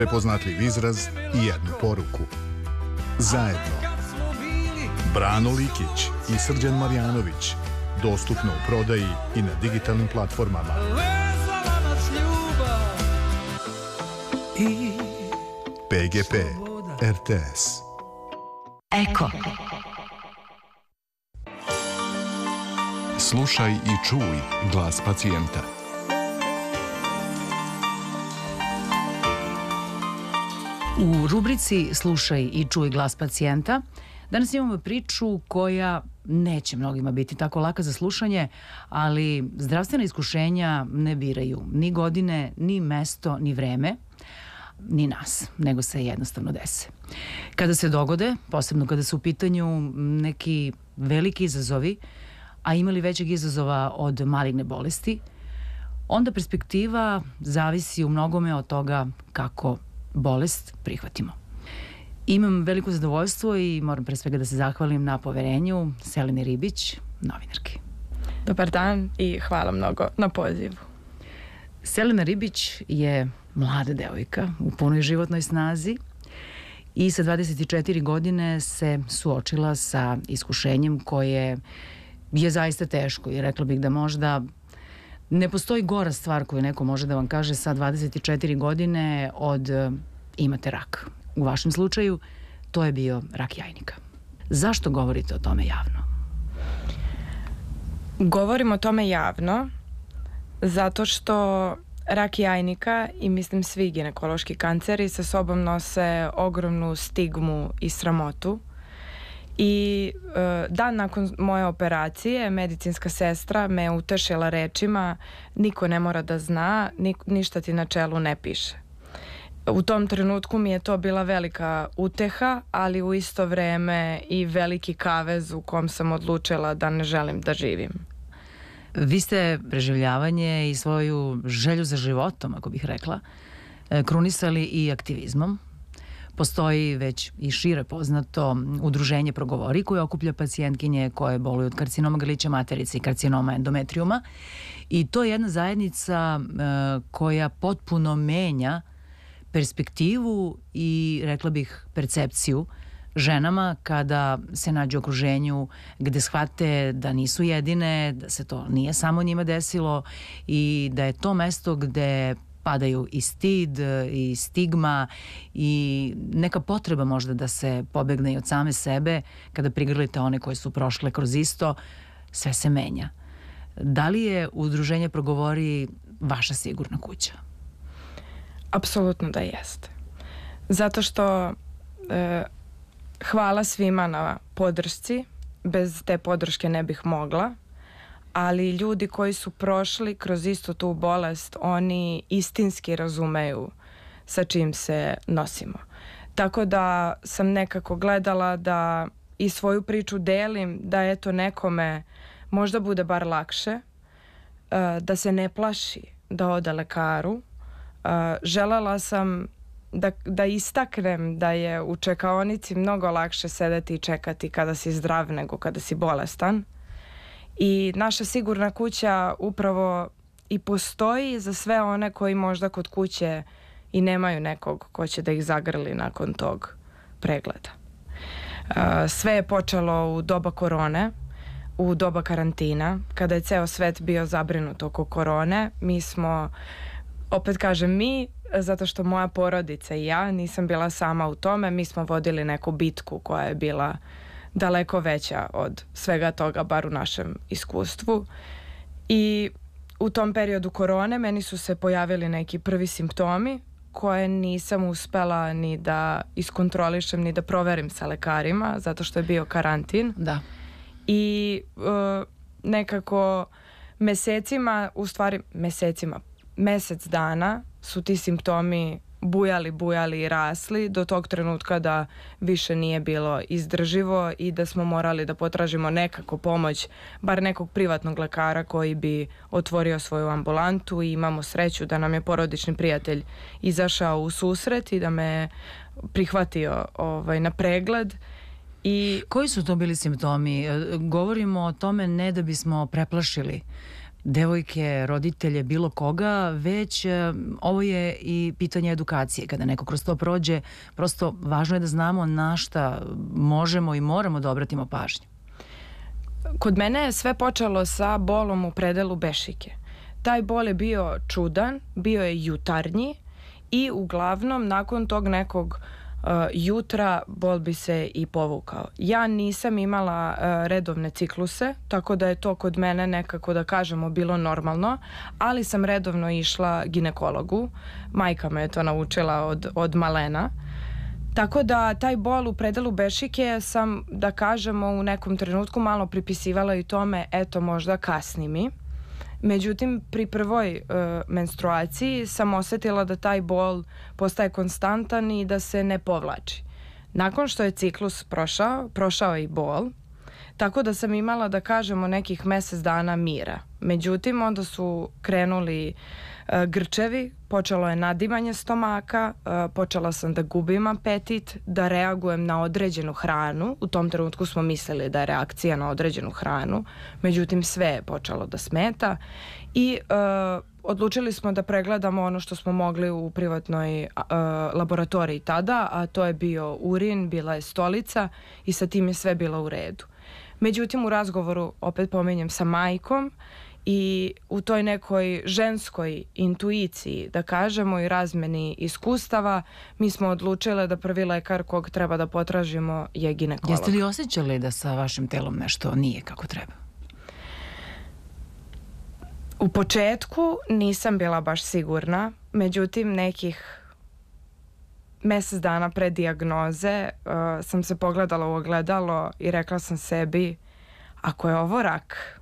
prepoznatljiv izraz i jednu poruku. Zajedno. Brano Likić i Srđan Marjanović. Dostupno u prodaji i na digitalnim platformama. PGP RTS. Eko. Slušaj i čuj glas pacijenta. U rubrici Slušaj i čuj glas pacijenta danas imamo priču koja neće mnogima biti tako laka za slušanje, ali zdravstvena iskušenja ne biraju ni godine, ni mesto, ni vreme, ni nas, nego se jednostavno dese. Kada se dogode, posebno kada su u pitanju neki veliki izazovi, a imali većeg izazova od maligne bolesti, onda perspektiva zavisi u mnogome od toga kako bolest prihvatimo. Imam veliko zadovoljstvo i moram pre svega da se zahvalim na poverenju Seleni Ribić, novinarki. Dobar dan i hvala mnogo na pozivu. Selena Ribić je mlada devojka u punoj životnoj snazi i sa 24 godine se suočila sa iskušenjem koje je zaista teško i rekla bih da možda ne postoji gora stvar koju neko može da vam kaže sa 24 godine od imate rak. U vašem slučaju to je bio rak jajnika. Zašto govorite o tome javno? Govorim o tome javno zato što rak jajnika i mislim svi ginekološki kanceri sa sobom nose ogromnu stigmu i sramotu. I dan nakon moje operacije medicinska sestra me utešila rečima: niko ne mora da zna, ništa ti na čelu ne piše. U tom trenutku mi je to bila velika uteha, ali u isto vreme i veliki kavez u kom sam odlučila da ne želim da živim. Vi ste preživljavanje i svoju želju za životom, ako bih rekla, krunisali i aktivizmom. Postoji već i šire poznato udruženje Progovori koje okuplja pacijentkinje koje boluju od karcinoma grlića materice i karcinoma endometrijuma. I to je jedna zajednica koja potpuno menja perspektivu i, rekla bih, percepciju ženama kada se nađu u okruženju gde shvate da nisu jedine, da se to nije samo njima desilo i da je to mesto gde padaju i stid i stigma i neka potreba možda da se pobegne i od same sebe. Kada prigrlite one koje su prošle kroz isto, sve se menja. Da li je udruženje Progovori vaša sigurna kuća? Apsolutno da jeste. Zato što hvala svima na podršci. Bez te podrške ne bih mogla. Ali ljudi koji su prošli kroz istu tu bolest, oni istinski razumeju sa čim se nosimo. Tako da sam nekako gledala da i svoju priču delim, da eto nekome možda bude bar lakše, da se ne plaši da ode lekaru. Želela sam da istaknem da je u čekaonici mnogo lakše sedeti i čekati kada si zdrav nego kada si bolestan. I naša sigurna kuća upravo i postoji za sve one koji možda kod kuće i nemaju nekog ko će da ih zagrli nakon tog pregleda. Sve je počelo u doba korone, u doba karantina, kada je ceo svet bio zabrinut oko korone. Mi smo, opet kažem mi, zato što moja porodica i ja nisam bila sama u tome, mi smo vodili neku bitku koja je bila daleko veća od svega toga, bar u našem iskustvu. I u tom periodu korone meni su se pojavili neki prvi simptomi koje nisam uspela ni da iskontrolišem, ni da proverim sa lekarima, zato što je bio karantin. Da. I nekako mesec dana su ti simptomi bujali i rasli do tog trenutka da više nije bilo izdrživo i da smo morali da potražimo nekako pomoć, bar nekog privatnog lekara koji bi otvorio svoju ambulantu. I imamo sreću da nam je porodični prijatelj izašao u susret i da me prihvatio na pregled. I koji su to bili simptomi? Govorimo o tome ne da bismo preplašili devojke, roditelje, bilo koga, već ovo je i pitanje edukacije. Kada neko kroz to prođe, prosto važno je da znamo na šta možemo i moramo da obratimo pažnju. Kod mene je sve počelo sa bolom u predelu bešike. Taj bol je bio čudan, bio je jutarnji i uglavnom nakon tog nekog jutra bol bi se i povukao. Ja nisam imala redovne cikluse, tako da je to kod mene nekako, da kažemo, bilo normalno, ali sam redovno išla ginekologu. Majka me je to naučila od malena. Tako da taj bol u predelu bešike sam, da kažemo, u nekom trenutku malo pripisivala i tome, eto, možda kasni mi. Međutim, pri prvoj menstruaciji sam osetila da taj bol postaje konstantan i da se ne povlači. Nakon što je ciklus prošao je i bol, tako da sam imala, da kažemo, nekih mesec dana mira. Međutim, onda su krenuli grčevi, počelo je nadimanje stomaka, počela sam da gubim apetit, da reagujem na određenu hranu. U tom trenutku smo mislili da je reakcija na određenu hranu, međutim sve je počelo da smeta i odlučili smo da pregledamo ono što smo mogli u privatnoj laboratoriji tada, a to je bio urin, bila je stolica i sa tim je sve bilo u redu. Međutim, u razgovoru, opet pominjem, sa majkom i u toj nekoj ženskoj intuiciji, da kažemo, i razmeni iskustava, mi smo odlučile da prvi lekar kog treba da potražimo je ginekolog. Jeste li osjećali da sa vašim telom nešto nije kako treba? U početku nisam bila baš sigurna, međutim nekih mesec dana pre dijagnoze sam se pogledala u ogledalo i rekla sam sebi, ako je ovo rak,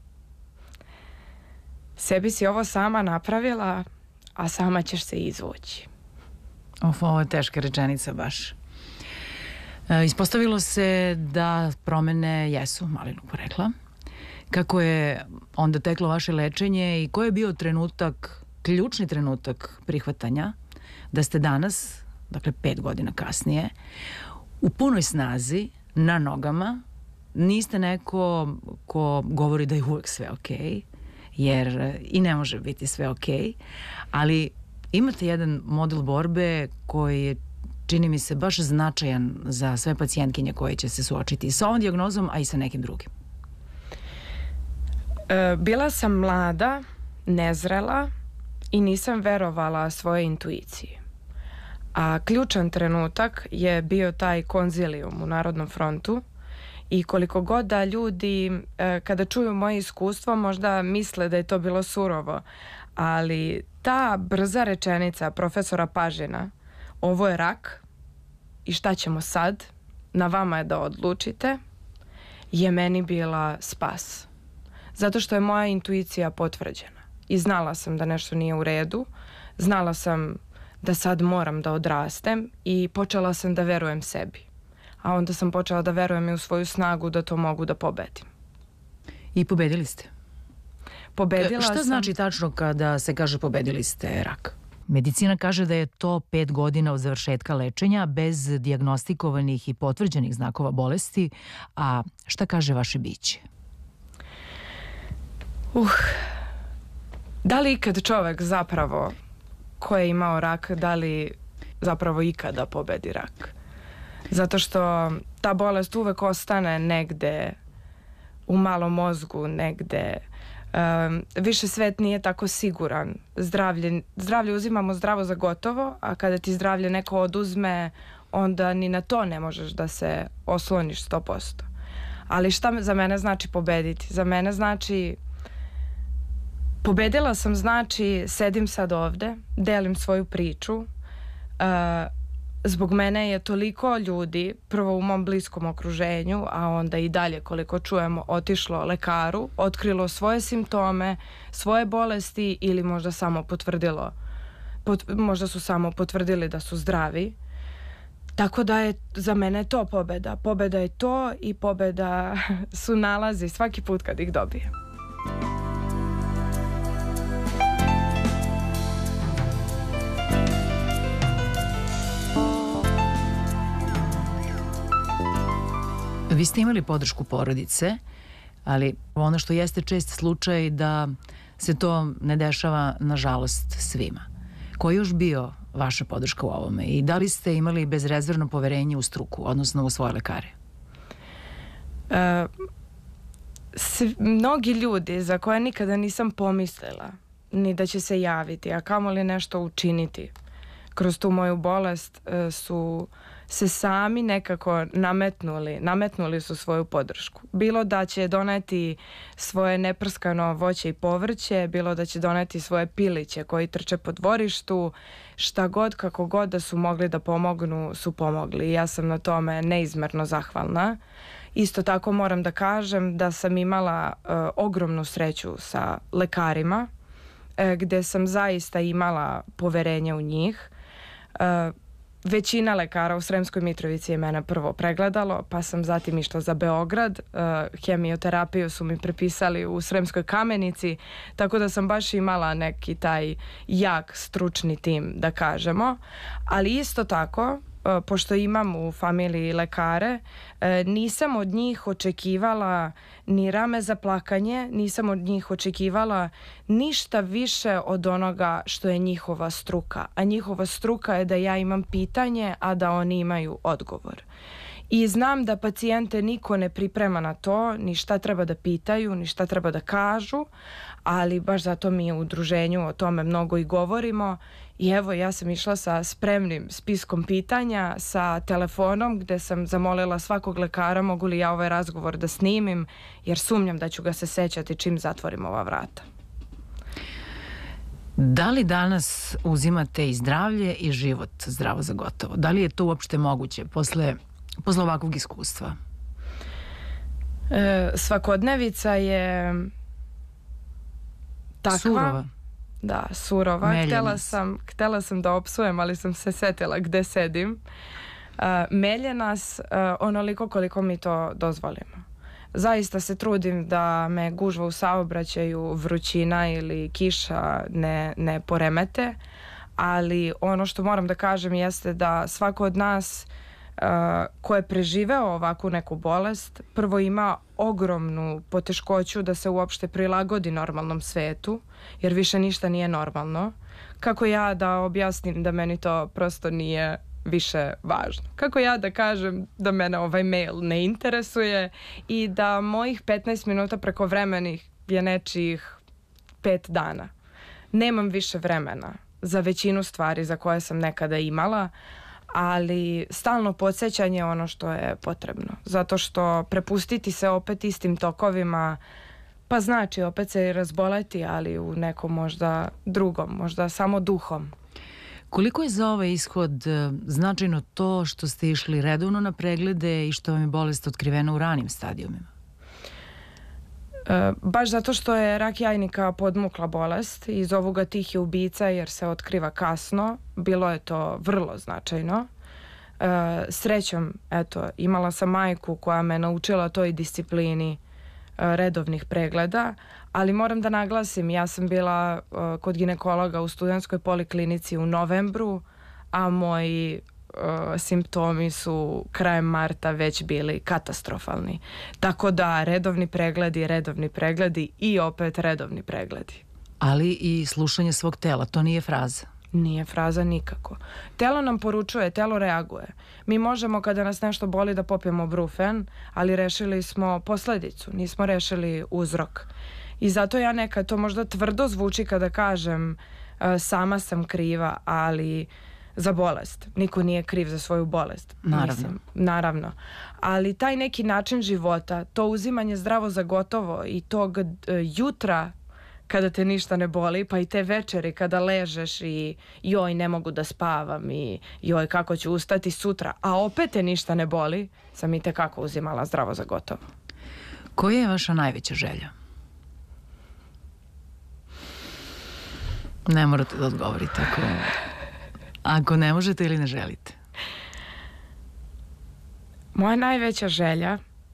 sebi si ovo sama napravila, a sama ćeš se izvući. Ovo je teška rečenica baš. Ispostavilo se da promene jesu malignog porekla. Kako je onda teklo vaše lečenje i koji je bio trenutak, ključni trenutak prihvatanja da ste danas, dakle 5 godina kasnije, u punoj snazi, na nogama, niste neko ko govori da je uvek sve okej, jer i ne može biti sve okej, ali imate jedan model borbe koji je, čini mi se, baš značajan za sve pacijentkinje koje će se suočiti sa ovom dijagnozom, a i sa nekim drugim. Bila sam mlada, nezrela i nisam verovala svojoj intuiciji. A ključan trenutak je bio taj konzilijum u Narodnom frontu i koliko god da ljudi kada čuju moje iskustvo možda misle da je to bilo surovo, ali ta brza rečenica profesora Pažina, ovo je rak i šta ćemo sad, na vama je da odlučite, je meni bila spas. Zato što je moja intuicija potvrđena i znala sam da nešto nije u redu, znala sam da sad moram da odrastem i počela sam da verujem sebi. A onda sam počela da verujem i u svoju snagu da to mogu da pobedim. I pobedili ste. Pobedila sam... Šta znači tačno kada se kaže pobedili ste rak? Medicina kaže da je to 5 godina od završetka lečenja bez dijagnostikovanih i potvrđenih znakova bolesti, a šta kaže vaše biće? Da li ikad čovek zapravo ko je imao rak, da li zapravo ikada pobedi rak? Zato što ta bolest uvek ostane negde u malom mozgu, negde. Više svet nije tako siguran. Zdravlje uzimamo zdravo za gotovo, a kada ti zdravlje neko oduzme, onda ni na to ne možeš da se osloniš 100%. Ali šta za mene znači pobediti? Za mene znači... Pobedila sam, znači sedim sad ovde, delim svoju priču. Zbog mene je toliko ljudi, prvo u mom bliskom okruženju, a onda i dalje koliko čujemo, otišlo lekaru, otkrilo svoje simptome, svoje bolesti ili možda samo potvrdilo, možda su samo potvrdili da su zdravi. Tako da je za mene to pobeda. Pobeda je to i pobeda su nalazi svaki put kad ih dobijem. Vi ste imali podršku porodice, Ali ono što jeste čest slučaj da se to ne dešava, nažalost, svima. Ko je još bio vaša podrška u ovome i da li ste imali bezrezervno poverenje u struku, odnosno u svoje lekare? Mnogi ljudi za koje nikada nisam pomislila ni da će se javiti, a kamoli nešto učiniti kroz tu moju bolest, su se sami nekako nametnuli su svoju podršku. Bilo da će doneti svoje neprskano voće i povrće, bilo da će doneti svoje piliće koji trče po dvorištu, šta god, kako god da su mogli da pomognu, su pomogli. I ja sam na tome neizmerno zahvalna. Isto tako moram da kažem da sam imala ogromnu sreću sa lekarima, gde sam zaista imala poverenje u njih. Većina lekara u Sremskoj Mitrovici je mene prvo pregledalo, pa sam zatim išla za Beograd. Hemioterapiju su mi prepisali u Sremskoj Kamenici, tako da sam baš imala neki taj jak stručni tim, da kažemo. Ali isto tako, pošto imam u familiji lekare, nisam od njih očekivala ni rame za plakanje, nisam od njih očekivala ništa više od onoga što je njihova struka. A njihova struka je da ja imam pitanje, a da oni imaju odgovor. I znam da pacijente niko ne priprema na to, ni šta treba da pitaju, ni šta treba da kažu, ali baš zato mi u udruženju o tome mnogo i govorimo. I evo, ja sam išla sa spremnim spiskom pitanja, sa telefonom gde sam zamolila svakog lekara mogu li ja ovaj razgovor da snimim, jer sumnjam da ću ga se sećati čim zatvorim ova vrata. Da li danas uzimate i zdravlje i život zdravo za gotovo? Da li je to uopšte moguće posle ovakvog iskustva? Svakodnevica je takva. Surova. Da, surova. Htela sam da opsujem, ali sam se setila gde sedim. Melje nas onoliko koliko mi to dozvolimo. Zaista se trudim da me gužva u saobraćaju, vrućina ili kiša ne poremete, ali ono što moram da kažem jeste da svako od nas ko je preživeo ovakvu neku bolest, prvo ima ogromnu poteškoću da se uopšte prilagodi normalnom svetu, jer više ništa nije normalno. Kako ja da objasnim da meni to prosto nije više važno? Kako ja da kažem da mene ovaj mail ne interesuje i da mojih 15 minuta prekovremenih je nečijih 5 dana? Nemam više vremena za većinu stvari za koje sam nekada imala, ali stalno podsjećanje je ono što je potrebno. Zato što prepustiti se opet istim tokovima, pa znači opet se razboleti, ali u nekom možda drugom, možda samo duhom. Koliko je za ovaj ishod značajno to što ste išli redovno na preglede i što vam je bolest otkrivena u ranim stadijumima? Baš zato što je rak jajnika podmukla bolest i zovu ga tihi ubica jer se otkriva kasno, bilo je to vrlo značajno. Srećom, eto, imala sam majku koja me naučila toj disciplini redovnih pregleda, ali moram da naglasim, ja sam bila kod ginekologa u Studentskoj poliklinici u novembru, a moji simptomi su krajem marta već bili katastrofalni. Tako da redovni pregledi i opet redovni pregledi. Ali i slušanje svog tela, to nije fraza. Nije fraza nikako. Telo nam poručuje, telo reaguje. Mi možemo kada nas nešto boli da popijemo brufen, ali rešili smo posledicu, nismo rešili uzrok. I zato ja nekad, to možda tvrdo zvuči kada kažem sama sam kriva, ali za bolest. Niko nije kriv za svoju bolest. Naravno. Ali taj neki način života, to uzimanje zdravo za gotovo i tog jutra kada te ništa ne boli, pa i te večeri kada ležeš i joj ne mogu da spavam i joj kako ću ustati sutra, a opet te ništa ne boli, sam i tekako uzimala zdravo za gotovo. Koja je vaša najveća želja? Ne morate da odgovorite ako ne možete ili ne želite. Moja najveća želja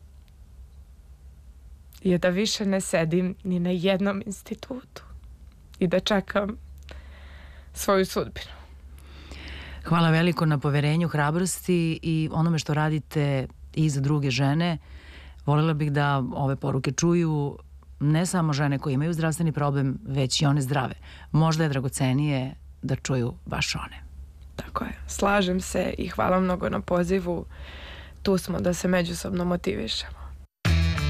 je da više ne sedim ni na jednom institutu i da čekam svoju sudbinu. Hvala veliko na poverenju, hrabrosti i onome što radite i za druge žene. Voljela bih da ove poruke čuju ne samo žene koje imaju zdravstveni problem, već i one zdrave. Možda je dragocenije da čuju baš one. Tako je. Slažem se i hvala mnogo na pozivu. Tu smo da se međusobno motivišemo.